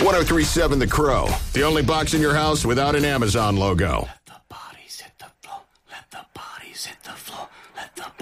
1037 The Crow, the only box in your house without an Amazon logo. Let the bodies hit the floor. Let the bodies hit the floor. Let the